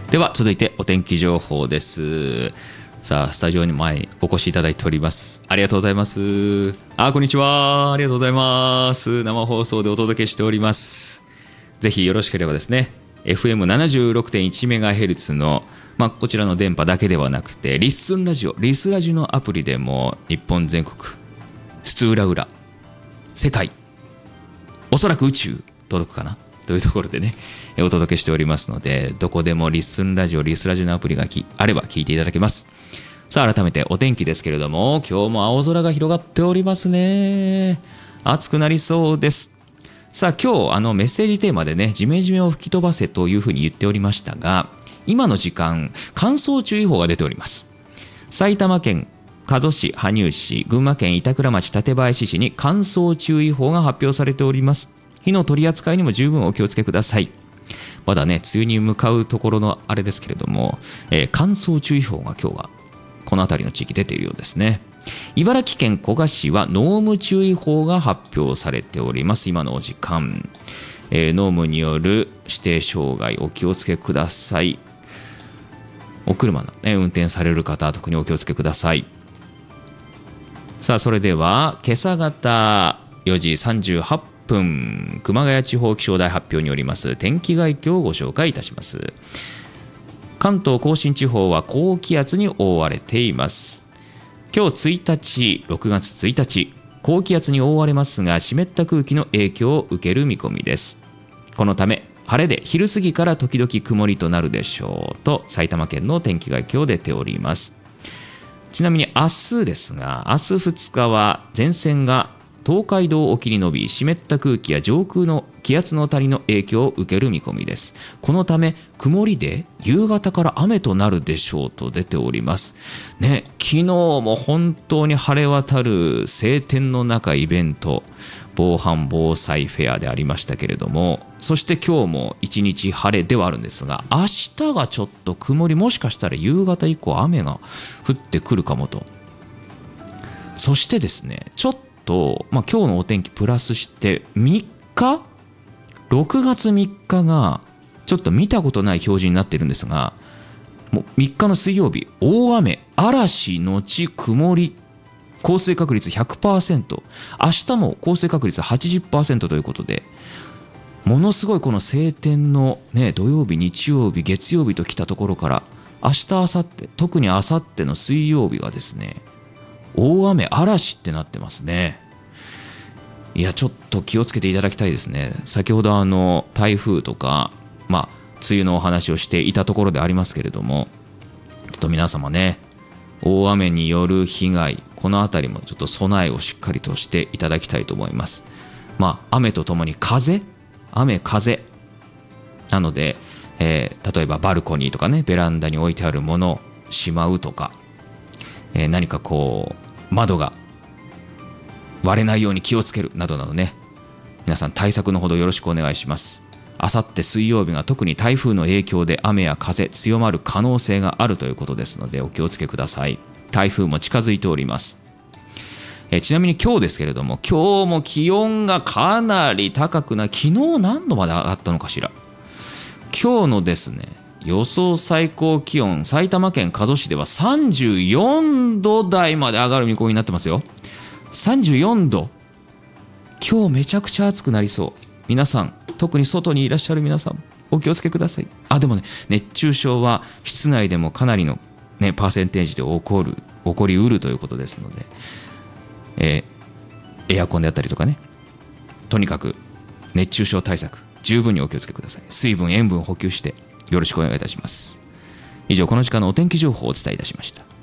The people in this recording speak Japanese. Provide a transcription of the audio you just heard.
では続いてお天気情報です。さあスタジオに前にお越しいただいております。ありがとうございます。こんにちは。ありがとうございます。生放送でお届けしております。ぜひよろしければですね FM76.1MHz のこちらの電波だけではなくてリスラジのアプリでも日本全国津々浦々世界おそらく宇宙届くかなというところでねお届けしておりますので、どこでもリスラジのアプリがあれば聞いていただけます。さあ改めてお天気ですけれども、今日も青空が広がっておりますね。暑くなりそうです。さあ今日メッセージテーマでね、ジメジメを吹き飛ばせというふうに言っておりましたが、今の時間乾燥注意報が出ております。埼玉県加須市、羽生市、群馬県板倉町、館林市に乾燥注意報が発表されております。火の取り扱いにも十分お気をつけください。まだね梅雨に向かうところのあれですけれども、乾燥注意報が今日はこの辺りの地域出ているようですね。茨城県古河市は濃霧注意報が発表されております。今のお時間、濃霧による指定障害お気をつけください。お車の、運転される方は特にお気をつけください。さあそれでは今朝方4時38分、熊谷地方気象台発表によります天気概況をご紹介いたします。関東甲信地方は高気圧に覆われています。今日6月1日、高気圧に覆われますが湿った空気の影響を受ける見込みです。このため晴れで昼過ぎから時々曇りとなるでしょうと埼玉県の天気概況出ております。ちなみに明日ですが、明日2日は前線が東海道沖に伸び、湿った空気や上空の気圧の谷の影響を受ける見込みです。このため曇りで夕方から雨となるでしょうと出ておりますね。昨日も本当に晴れ渡る晴天の中イベント、防犯防災フェアでありましたけれども、そして今日も一日晴れではあるんですが、明日がちょっと曇り、もしかしたら夕方以降雨が降ってくるかもと。そしてですね、ちょっと今日のお天気プラスして6月3日がちょっと見たことない表示になっているんですが、もう3日の水曜日、大雨、嵐のち曇り、降水確率 100%、 明日も降水確率 80% ということで、ものすごいこの晴天の、土曜日、日曜日、月曜日と来たところから、明日、明後日、特に明後日の水曜日がですね、大雨、嵐ってなってますね。いやちょっと気をつけていただきたいですね。先ほど台風とか梅雨のお話をしていたところでありますけれども、ちょっと皆様ね、大雨による被害、このあたりもちょっと備えをしっかりとしていただきたいと思います。雨とともに雨風なので、例えばバルコニーとかね、ベランダに置いてあるものをしまうとか、何か窓が割れないように気をつけるなどなどね、皆さん対策のほどよろしくお願いします。あさって水曜日が特に台風の影響で雨や風強まる可能性があるということですのでお気をつけください。台風も近づいております。ちなみに今日ですけれども、今日も気温がかなり高くな、昨日何度まで上がったのかしら。今日のですね予想最高気温、埼玉県加須市では34度台まで上がる見込みになってますよ。34度、今日めちゃくちゃ暑くなりそう。皆さん、特に外にいらっしゃる皆さんお気をつけください。でもね、熱中症は室内でもかなりの、パーセンテージで起こりうるということですので、エアコンであったりとかね、とにかく熱中症対策十分にお気をつけください。水分塩分補給してよろしくお願いいたします。以上、この時間のお天気情報をお伝えいたしました。